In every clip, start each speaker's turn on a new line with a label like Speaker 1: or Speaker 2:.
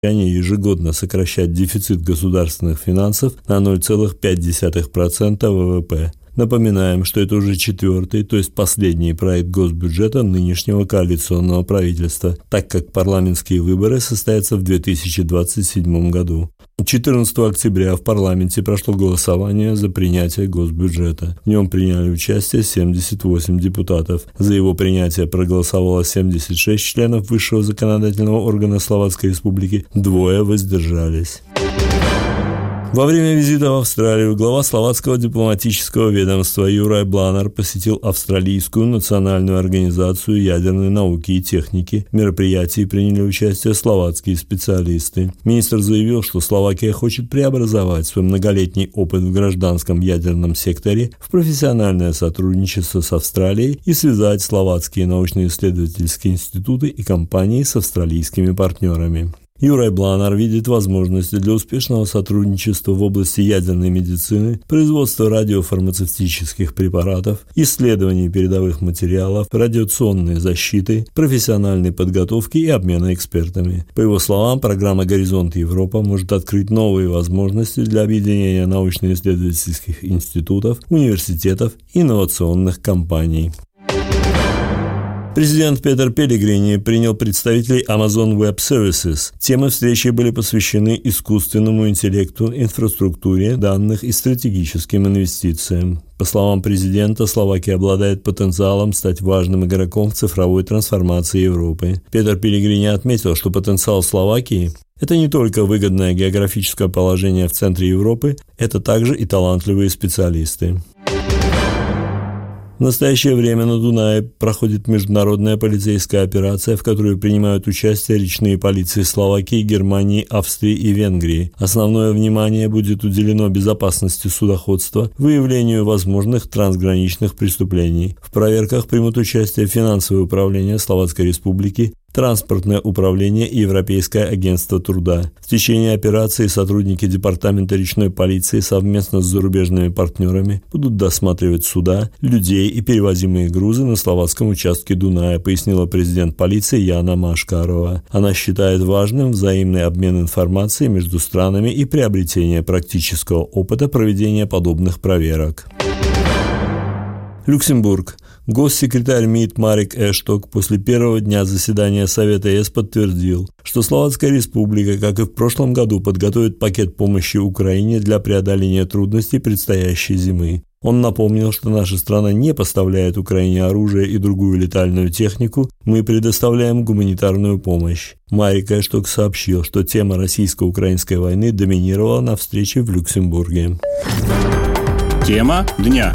Speaker 1: ежегодно сокращать дефицит государственных финансов на 0,5% ВВП. Напоминаем, что это уже 4-й, то есть последний проект госбюджета нынешнего коалиционного правительства, так как парламентские выборы состоятся в 2027 году. 14 октября в парламенте прошло голосование за принятие госбюджета. В нем приняли участие 78 депутатов. За его принятие проголосовало 76 членов высшего законодательного органа Словацкой Республики, 2 воздержались. Во время визита в Австралию глава словацкого дипломатического ведомства Juraj Blánar посетил Австралийскую национальную организацию ядерной науки и техники. В мероприятии приняли участие словацкие специалисты. Министр заявил, что Словакия хочет преобразовать свой многолетний опыт в гражданском ядерном секторе в профессиональное сотрудничество с Австралией и связать словацкие научно-исследовательские институты и компании с австралийскими партнерами. Juraj Blánar видит возможности для успешного сотрудничества в области ядерной медицины, производства радиофармацевтических препаратов, исследований передовых материалов, радиационной защиты, профессиональной подготовки и обмена экспертами. По его словам, программа «Горизонт Европа» может открыть новые возможности для объединения научно-исследовательских институтов, университетов и инновационных компаний. Президент Петер Пелегрини принял представителей Amazon Web Services. Темы встречи были посвящены искусственному интеллекту, инфраструктуре данных и стратегическим инвестициям. По словам президента, Словакия обладает потенциалом стать важным игроком в цифровой трансформации Европы. Петер Пелегрини отметил, что потенциал Словакии – это не только выгодное географическое положение в центре Европы, это также и талантливые специалисты. В настоящее время на Дунае проходит международная полицейская операция, в которой принимают участие речные полиции Словакии, Германии, Австрии и Венгрии. Основное внимание будет уделено безопасности судоходства, выявлению возможных трансграничных преступлений. В проверках примут участие финансовое управление Словацкой Республики, Транспортное управление и Европейское агентство труда. В течение операции сотрудники Департамента речной полиции совместно с зарубежными партнерами будут досматривать суда, людей и перевозимые грузы на словацком участке Дуная, пояснила президент полиции Яна Машкарова. Она считает важным взаимный обмен информацией между странами и приобретение практического опыта проведения подобных проверок. Люксембург. Госсекретарь МИД Марек Эшток после первого дня заседания Совета ЕС подтвердил, что Словацкая Республика, как и в прошлом году, подготовит пакет помощи Украине для преодоления трудностей предстоящей зимы. Он напомнил, что наша страна не поставляет Украине оружие и другую летальную технику, мы предоставляем гуманитарную помощь. Марек Эшток сообщил, что тема российско-украинской войны доминировала на встрече в Люксембурге.
Speaker 2: Тема дня.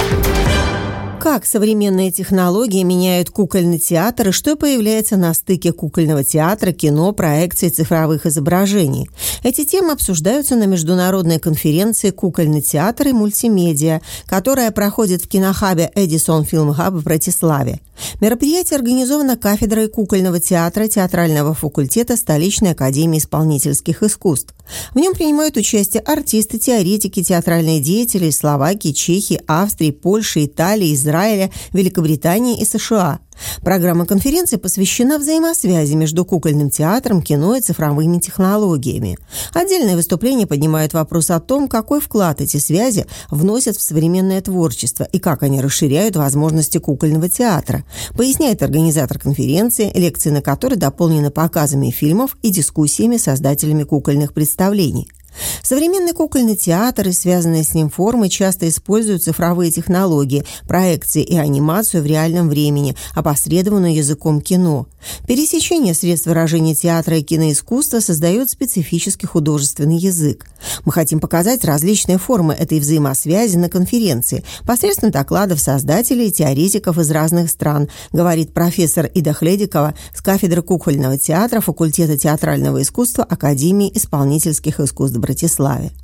Speaker 3: Как современные технологии меняют кукольный театр и что появляется на стыке кукольного театра, кино, проекций, цифровых изображений. Эти темы обсуждаются на международной конференции «Кукольный театр и мультимедиа», которая проходит в кинохабе Эдисон Film Hub в Братиславе. Мероприятие организовано кафедрой кукольного театра театрального факультета Столичной академии исполнительских искусств. В нем принимают участие артисты, теоретики, театральные деятели из Словакии, Чехии, Австрии, Польши, Италии, Израиля, Великобритании и США. Программа конференции посвящена взаимосвязи между кукольным театром, кино и цифровыми технологиями. Отдельные выступления поднимают вопрос о том, какой вклад эти связи вносят в современное творчество и как они расширяют возможности кукольного театра, поясняет организатор конференции, лекции на которой дополнены показами фильмов и дискуссиями с создателями кукольных представлений. Современный кукольный театр и связанные с ним формы часто используют цифровые технологии, проекции и анимацию в реальном времени, опосредованную языком кино. Пересечение средств выражения театра и киноискусства создает специфический художественный язык. Мы хотим показать различные формы этой взаимосвязи на конференции посредством докладов создателей и теоретиков из разных стран, говорит профессор Ида Хледикова с кафедры кукольного театра факультета театрального искусства Академии исполнительских искусств в Братиславе.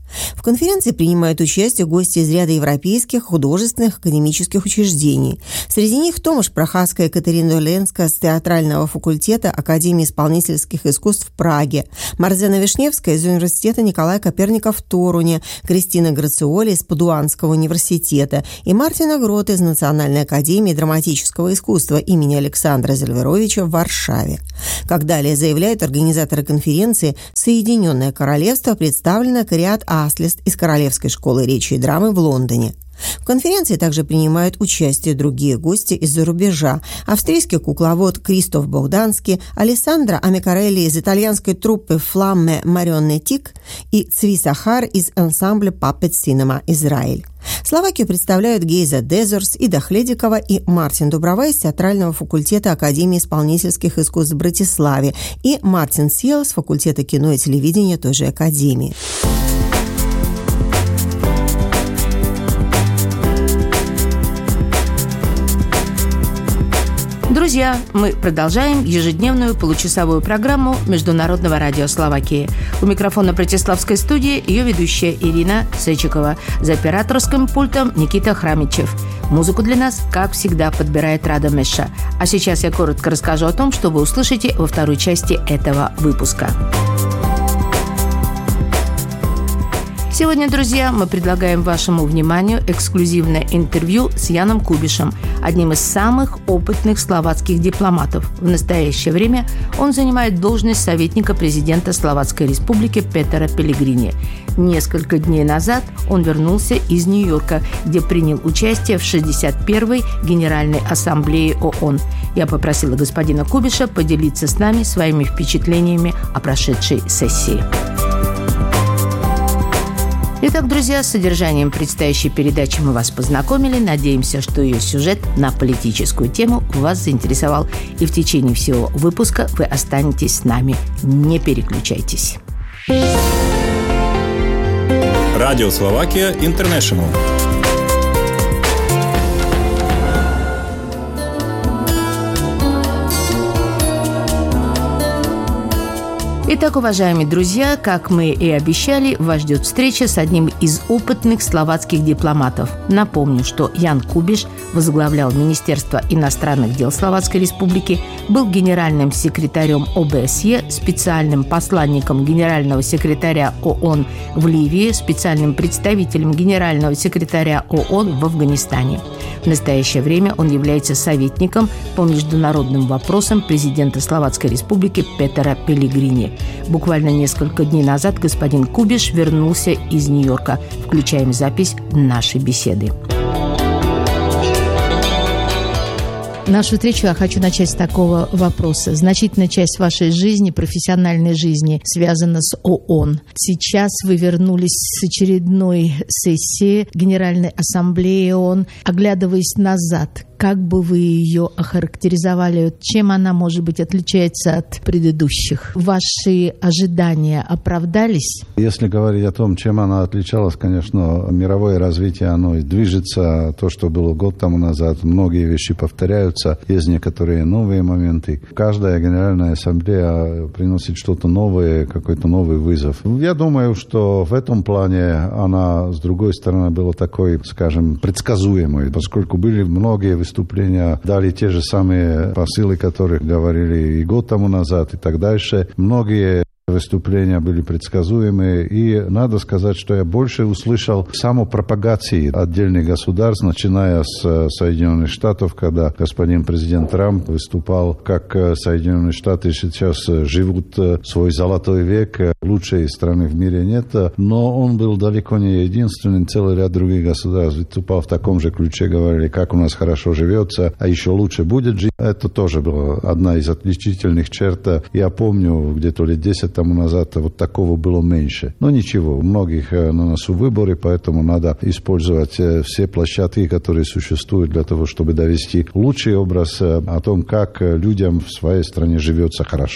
Speaker 3: В конференции принимают участие гости из ряда европейских художественных академических учреждений. Среди них Томаш Прохаска и Катерина Доленска с театрального факультета Академии исполнительских искусств в Праге, Марзена Вишневская из университета Николая Коперника в Торуне, Кристина Грациоли из Падуанского университета и Мартин Грот из Национальной академии драматического искусства имени Александра Зельверовича в Варшаве. Как далее заявляют организаторы конференции, Соединенное Королевство представлено Кариат Аслист из Королевской школы речи и драмы в Лондоне. В конференции также принимают участие другие гости из-за рубежа. Австрийский кукловод Кристоф Богданский, Алессандро Амикарелли из итальянской труппы «Фламме Марионетик» и Цви Сахар из ансамбля Puppet Cinema Израиль. Словакию представляют Гейза Дезорс, Ида Хледикова и Мартин Дуброва из театрального факультета Академии исполнительских искусств в Братиславе и Мартин Сиел с факультета кино и телевидения той же Академии.
Speaker 4: Друзья, мы продолжаем ежедневную получасовую программу Международного радио Словакии. У микрофона Братиславской студии ее ведущая Ирина Сечикова. За операторским пультом Никита Храмичев. Музыку для нас, как всегда, подбирает Рада Меша. А сейчас я коротко расскажу о том, что вы услышите во второй части этого выпуска. Сегодня, друзья, мы предлагаем вашему вниманию эксклюзивное интервью с Яном Кубишем, одним из самых опытных словацких дипломатов. В настоящее время он занимает должность советника президента Словацкой Республики Петера Пелегрини. Несколько дней назад он вернулся из Нью-Йорка, где принял участие в 61-й Генеральной Ассамблее ООН. Я попросила господина Кубиша поделиться с нами своими впечатлениями о прошедшей сессии. Итак, друзья, с содержанием предстоящей передачи мы вас познакомили. Надеемся, что ее сюжет на политическую тему вас заинтересовал. И в течение всего выпуска вы останетесь с нами. Не переключайтесь.
Speaker 2: Радио Словакия Интернешнл.
Speaker 4: Итак, уважаемые друзья, как мы и обещали, вас ждет встреча с одним из опытных словацких дипломатов. Напомню, что Ян Кубиш возглавлял Министерство иностранных дел Словацкой Республики, был генеральным секретарем ОБСЕ, специальным посланником генерального секретаря ООН в Ливии, специальным представителем генерального секретаря ООН в Афганистане. В настоящее время он является советником по международным вопросам президента Словацкой Республики Петера Пелегрини. Буквально несколько дней назад господин Кубиш вернулся из Нью-Йорка. Включаем запись нашей беседы. Нашу встречу я хочу начать с такого вопроса. Значительная часть вашей жизни, профессиональной жизни, связана с ООН. Сейчас вы вернулись с очередной сессии Генеральной Ассамблеи ООН. Оглядываясь назад, как бы вы ее охарактеризовали? Чем она, может быть, отличается от предыдущих? Ваши ожидания оправдались?
Speaker 5: Если говорить о том, чем она отличалась, конечно, мировое развитие, оно движется. То, что было год тому назад, многие вещи повторяются. Есть некоторые новые моменты. Каждая Генеральная Ассамблея приносит что-то новое, какой-то новый вызов. Я думаю, что в этом плане она, с другой стороны, была такой, скажем, предсказуемой, поскольку были многие выступления, дали те же самые посылы, которые говорили и год тому назад, и так дальше. Многие выступления были предсказуемые, и надо сказать, что я больше услышал самопропагации отдельных государств, начиная с Соединенных Штатов, когда господин президент Трамп выступал, как Соединенные Штаты сейчас живут свой золотой век, лучшей страны в мире нет, но он был далеко не единственным, целый ряд других государств выступал в таком же ключе, говорили, как у нас хорошо живется, а еще лучше будет жить. Это тоже была одна из отличительных черт. Я помню, где-то лет 10 тому назад вот такого было меньше. Но ничего, у многих на носу выборы, поэтому надо использовать все площадки, которые существуют для того, чтобы довести лучший образ о том, как людям в своей стране живется хорошо.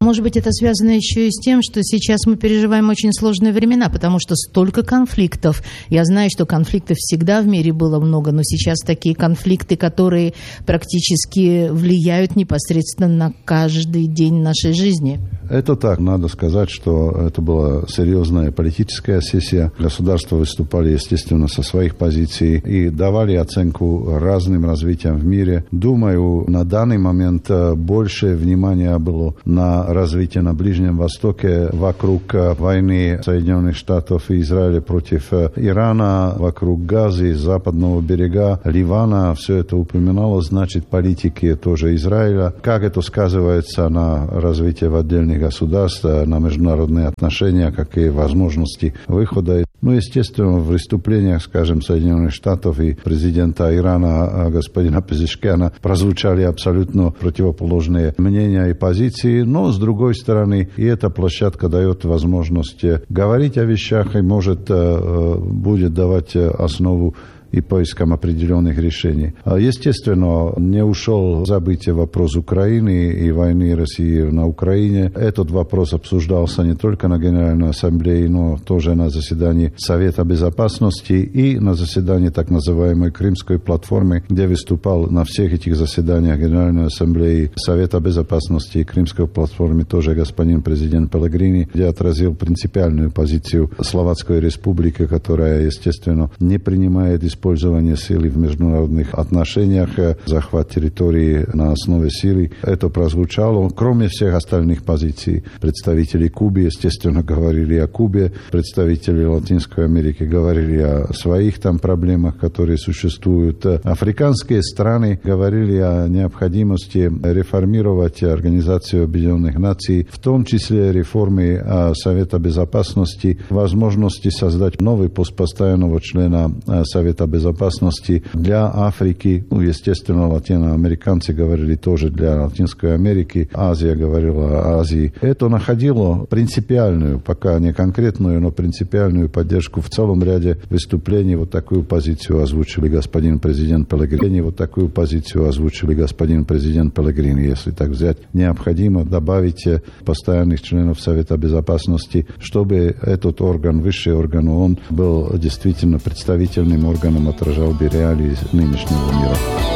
Speaker 4: Может быть, это связано еще и с тем, что сейчас мы переживаем очень сложные времена, потому что столько конфликтов. Я знаю, что конфликтов всегда в мире было много, но сейчас такие конфликты, которые практически влияют непосредственно на каждый день нашей жизни.
Speaker 5: Это так. Надо сказать, что это была серьезная политическая сессия. Государства выступали, естественно, со своих позиций и давали оценку разным развитиям в мире. Думаю, на данный момент больше внимания было на развитие на Ближнем Востоке вокруг войны Соединенных Штатов и Израиля против Ирана, вокруг Газы, Западного берега, Ливана. Все это упоминалось, значит, политики тоже Израиля. Как это сказывается на развитие в отдельных государствах, на международные отношения, какие возможности выхода. Ну, естественно, в выступлениях, скажем, Соединенных Штатов и президента Ирана господина Пезешкиана прозвучали абсолютно противоположные мнения и позиции, но, с другой стороны, и эта площадка дает возможность говорить о вещах и может, будет давать основу и поиском определенных решений. Естественно, не ушел в забытие вопрос Украины и войны России на Украине. Этот вопрос обсуждался не только на Генеральной Ассамблее, но тоже на заседании Совета Безопасности и на заседании так называемой Крымской платформы, где выступал на всех этих заседаниях Генеральной Ассамблеи, Совета Безопасности и Крымской платформы тоже господин президент Пеллегрини, где отразил принципиальную позицию Словацкой Республики, которая, естественно, не принимает использование силы в международных отношениях, захват территории на основе силы. Это прозвучало. Кроме всех остальных позиций, представители Кубы, естественно, говорили о Кубе, представители Латинской Америки говорили о своих там проблемах, которые существуют. Африканские страны говорили о необходимости реформировать Организацию Объединенных Наций, в том числе реформы Совета Безопасности, возможности создать новый пост постоянного члена Совета Безопасности для Африки. Ну, естественно, латиноамериканцы говорили тоже для Латинской Америки. Азия говорила о Азии. Это находило принципиальную, пока не конкретную, но принципиальную поддержку в целом ряде выступлений. Вот такую позицию озвучили господин президент Пеллегрини. Вот такую позицию озвучили господин президент Пеллегрини. Если так взять, необходимо добавить постоянных членов Совета Безопасности, чтобы этот орган, высший орган ООН, был действительно представительным органом, отражал бы реалии нынешнего мира.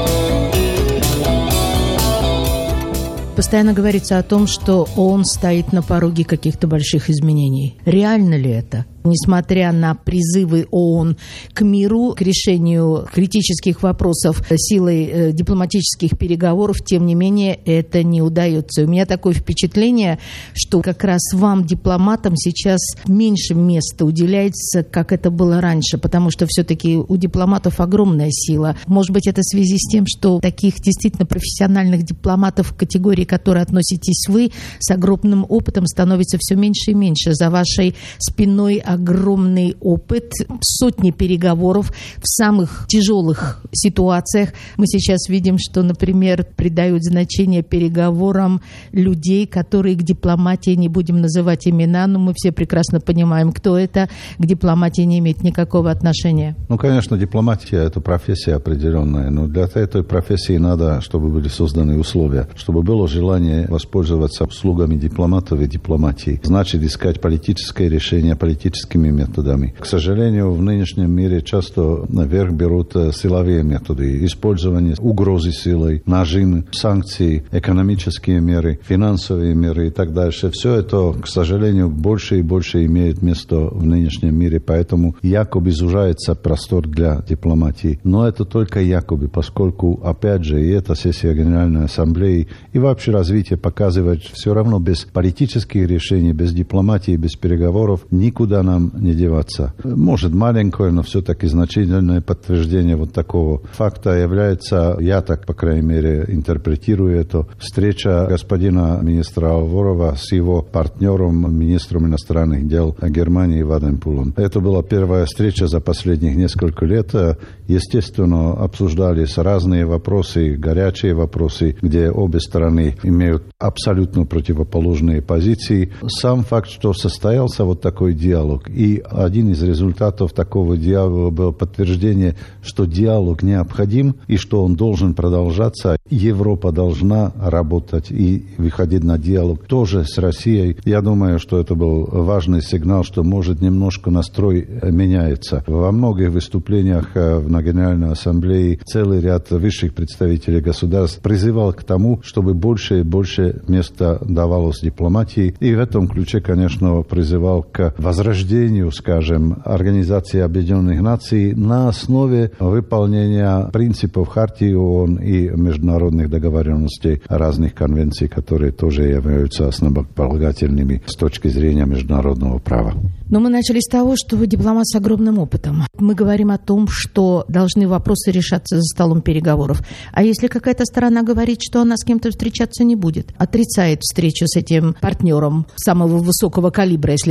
Speaker 4: Постоянно говорится о том, что ООН стоит на пороге каких-то больших изменений. Реально ли это? Несмотря на призывы ООН к миру, к решению критических вопросов силой дипломатических переговоров, тем не менее, это не удается. У меня такое впечатление, что как раз вам, дипломатам, сейчас меньше места уделяется, как это было раньше, потому что все-таки у дипломатов огромная сила. Может быть, это в связи с тем, что таких действительно профессиональных дипломатов категории, к которой относитесь вы, с огромным опытом становится все меньше и меньше. За вашей спиной огромный опыт, сотни переговоров в самых тяжелых ситуациях. Мы сейчас видим, что, например, придают значение переговорам людей, которые к дипломатии, не будем называть имена, но мы все прекрасно понимаем, кто это, к дипломатии не имеет никакого отношения.
Speaker 5: Ну, конечно, дипломатия – это профессия определенная, но для этой профессии надо, чтобы были созданы условия, чтобы было желание воспользоваться услугами дипломатов и дипломатии. Значит, искать политическое решение политическими методами. К сожалению, в нынешнем мире часто наверх берут силовые методы. Использование угрозы силой, нажим, санкции, экономические меры, финансовые меры и так дальше. Все это, к сожалению, больше и больше имеет место в нынешнем мире, поэтому якобы сужается простор для дипломатии. Но это только якобы, поскольку, опять же, и эта сессия Генеральной Ассамблеи, и вообще развитие показывает, все равно без политических решений, без дипломатии, без переговоров никуда нам не деваться. Может, маленькое, но все-таки значительное подтверждение вот такого факта является, я так, по крайней мере, интерпретирую это, встреча господина министра Алворова с его партнером, министром иностранных дел Германии Вадим Пулом. Это была первая встреча за последних несколько лет. Естественно, обсуждались разные вопросы, горячие вопросы, где обе стороны имеют абсолютно противоположные позиции. Сам факт, что состоялся вот такой диалог, и один из результатов такого диалога был подтверждение, что диалог необходим и что он должен продолжаться. Европа должна работать и выходить на диалог тоже с Россией. Я думаю, что это был важный сигнал, что, может, немножко настрой меняется. Во многих выступлениях на Генеральной Ассамблее целый ряд высших представителей государств призывал к тому, чтобы больше и больше места давалось дипломатии. И в этом ключе, конечно, призывал к возрождению, скажем, Организации Объединенных Наций на основе выполнения принципов Хартии ООН и международных договоренностей разных конвенций, которые тоже являются основополагательными с точки зрения международного права.
Speaker 4: Но мы начали с того, что вы дипломат с огромным опытом. Мы говорим о том, что должны вопросы решаться за столом переговоров. А если какая-то сторона говорит, что она с кем-то встречаться не будет, отрицает встречу с этим партнером самого высокого калибра, если